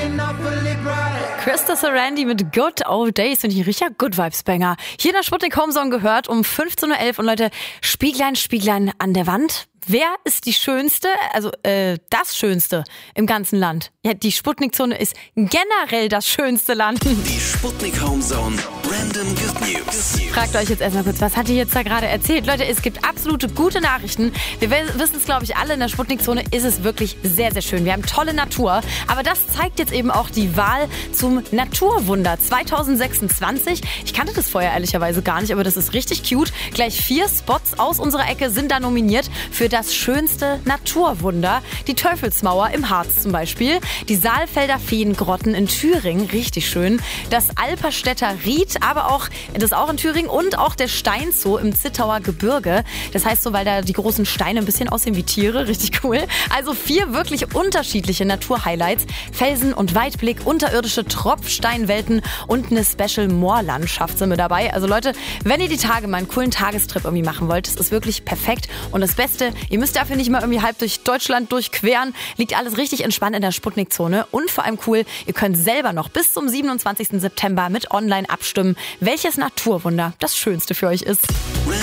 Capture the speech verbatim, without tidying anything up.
Krista Sarandon mit Good Old Days, finde ich ein richtiger Good Vibes Banger. Hier in der Sputnik Homezone gehört um fünfzehn Uhr elf und Leute, Spieglein, Spieglein an der Wand. Wer ist die schönste, also äh, das Schönste im ganzen Land? Ja, die Sputnik-Zone ist generell das schönste Land. Die Sputnik Homezone Random Good News. Fragt euch jetzt erstmal kurz, was hat die jetzt da gerade erzählt? Leute, es gibt absolute gute Nachrichten. Wir wissen es, glaube ich, alle, in der Sputnik-Zone ist es wirklich sehr, sehr schön. Wir haben tolle Natur, aber das zeigt jetzt eben auch die Wahl zum Naturwunder zwanzig sechsundzwanzig. Ich kannte das vorher ehrlicherweise gar nicht, aber das ist richtig cute. Gleich vier Spots aus unserer Ecke sind da nominiert für das schönste Naturwunder. Die Teufelsmauer im Harz zum Beispiel, die Saalfelder Feengrotten in Thüringen, richtig schön, das Alperstädter Ried, aber auch, das auch in Thüringen, und auch der Steinzoo im Zittauer Gebirge. Das heißt so, weil da die großen Steine ein bisschen aussehen wie Tiere, richtig cool. Also vier wirklich unterschiedliche Naturhighlights, Felsen und Weitblick, unterirdische Tropfsteinwelten und eine Special-Moor-Landschaft sind mit dabei. Also Leute, wenn ihr die Tage mal einen coolen Tagestrip irgendwie machen wollt, das ist wirklich perfekt. Und das Beste, ihr müsst dafür nicht mal irgendwie halb durch Deutschland durchqueren. Liegt alles richtig entspannt in der Sputnik-Zone. Und vor allem cool, ihr könnt selber noch bis zum siebenundzwanzigsten September mit online abstimmen, welches Naturwunder das schönste für euch ist.